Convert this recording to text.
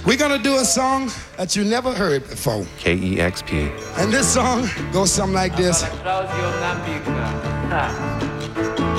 We're gonna do a song that you never heard before. KEXP. And this song goes something like this.